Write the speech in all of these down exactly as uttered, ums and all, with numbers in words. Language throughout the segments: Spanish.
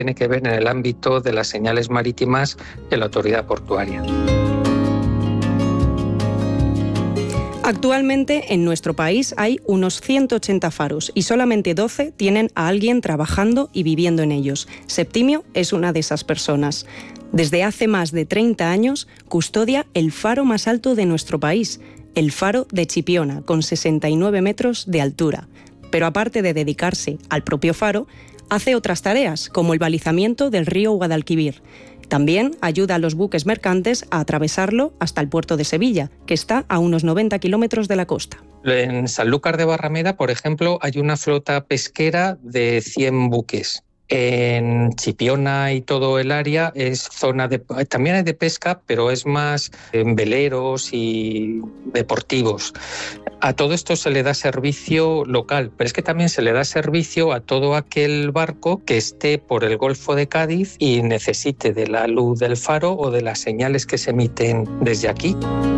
tiene que ver en el ámbito de las señales marítimas de la autoridad portuaria. Actualmente en nuestro país hay unos ciento ochenta faros y solamente doce tienen a alguien trabajando y viviendo en ellos. Septimio es una de esas personas. Desde hace más de treinta años custodia el faro más alto de nuestro país, el faro de Chipiona, con sesenta y nueve metros de altura. Pero aparte de dedicarse al propio faro, hace otras tareas, como el balizamiento del río Guadalquivir. También ayuda a los buques mercantes a atravesarlo hasta el puerto de Sevilla, que está a unos noventa kilómetros de la costa. En Sanlúcar de Barrameda, por ejemplo, hay una flota pesquera de cien buques. En Chipiona y todo el área es zona de... También hay de pesca, pero es más en veleros y deportivos. A todo esto se le da servicio local, pero es que también se le da servicio a todo aquel barco que esté por el Golfo de Cádiz y necesite de la luz del faro o de las señales que se emiten desde aquí.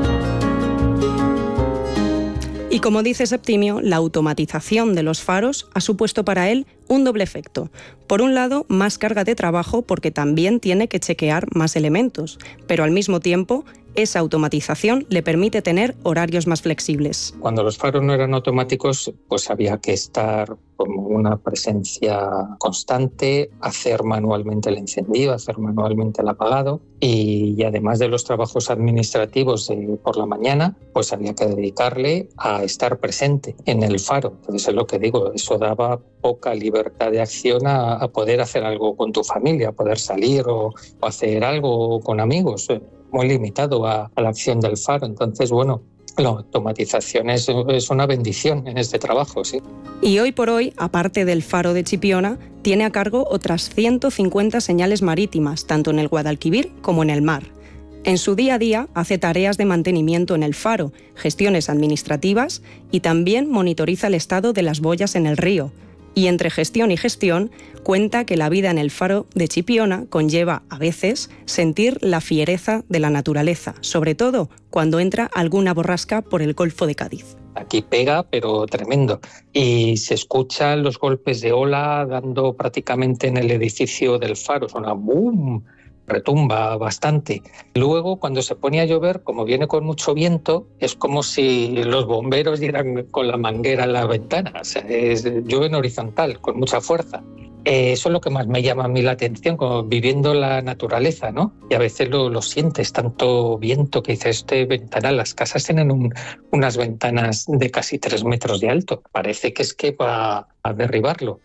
Y como dice Septimio, la automatización de los faros ha supuesto para él un doble efecto. Por un lado, más carga de trabajo porque también tiene que chequear más elementos, pero al mismo tiempo, esa automatización le permite tener horarios más flexibles. Cuando los faros no eran automáticos, pues había que estar como una presencia constante, hacer manualmente el encendido, hacer manualmente el apagado, y, y además de los trabajos administrativos de, por la mañana, pues había que dedicarle a estar presente en el faro. Entonces es lo que digo, eso daba poca libertad de acción a, a poder hacer algo con tu familia, a poder salir o, o hacer algo con amigos, muy limitado a, a la acción del faro. Entonces, bueno, la automatización es, es una bendición en este trabajo, sí. Y hoy por hoy, aparte del faro de Chipiona, tiene a cargo otras ciento cincuenta señales marítimas, tanto en el Guadalquivir como en el mar. En su día a día hace tareas de mantenimiento en el faro, gestiones administrativas y también monitoriza el estado de las boyas en el río. Y entre gestión y gestión, cuenta que la vida en el faro de Chipiona conlleva, a veces, sentir la fiereza de la naturaleza, sobre todo cuando entra alguna borrasca por el Golfo de Cádiz. Aquí pega, pero tremendo. Y se escuchan los golpes de ola dando prácticamente en el edificio del faro. Suena boom, retumba bastante. Luego, cuando se pone a llover, como viene con mucho viento, es como si los bomberos dieran con la manguera en la ventana. O sea, es, llueve en horizontal, con mucha fuerza. Eh, eso es lo que más me llama a mí la atención, como viviendo la naturaleza, ¿no? Y a veces lo, lo sientes, tanto viento que dice este ventanal. Las casas tienen un, unas ventanas de casi tres metros de alto. Parece que es que va a derribarlo.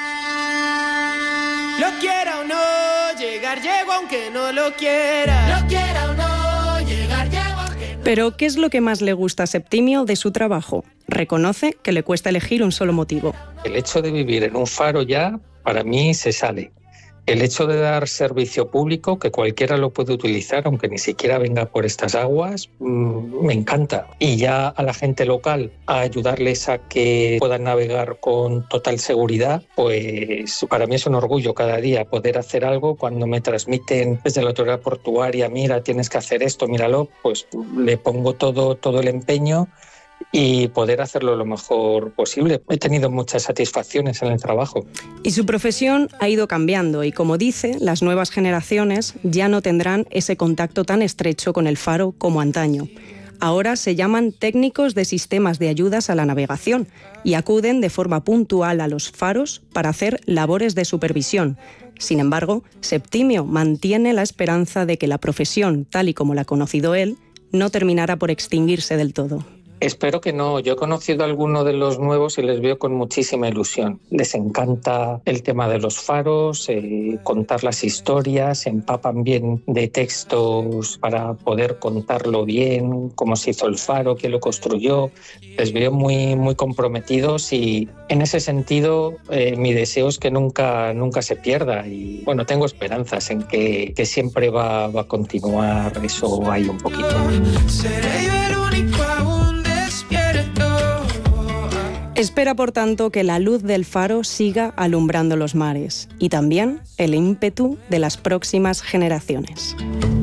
Lo quiera o no, llegar llego aunque no lo quiera. Lo quiera o no, llegar llego aunque no. Pero, ¿qué es lo que más le gusta a Septimio de su trabajo? Reconoce que le cuesta elegir un solo motivo. El hecho de vivir en un faro ya, para mí, se sale. El hecho de dar servicio público, que cualquiera lo puede utilizar, aunque ni siquiera venga por estas aguas, mmm, me encanta. Y ya a la gente local, a ayudarles a que puedan navegar con total seguridad, pues para mí es un orgullo cada día poder hacer algo. Cuando me transmiten desde la autoridad portuaria, mira, tienes que hacer esto, míralo, pues le pongo todo, todo el empeño y poder hacerlo lo mejor posible. He tenido muchas satisfacciones en el trabajo. Y su profesión ha ido cambiando y, como dice, las nuevas generaciones ya no tendrán ese contacto tan estrecho con el faro como antaño. Ahora se llaman técnicos de sistemas de ayudas a la navegación y acuden de forma puntual a los faros para hacer labores de supervisión. Sin embargo, Septimio mantiene la esperanza de que la profesión, tal y como la ha conocido él, no terminará por extinguirse del todo. Espero que no. Yo he conocido a algunos de los nuevos y les veo con muchísima ilusión. Les encanta el tema de los faros, eh, contar las historias, se empapan bien de textos para poder contarlo bien, cómo se hizo el faro, quién lo construyó. Les veo muy, muy comprometidos y en ese sentido eh, mi deseo es que nunca, nunca se pierda. Y bueno, tengo esperanzas en que, que siempre va, va a continuar eso ahí un poquito. Espera, por tanto, que la luz del faro siga alumbrando los mares y también el ímpetu de las próximas generaciones.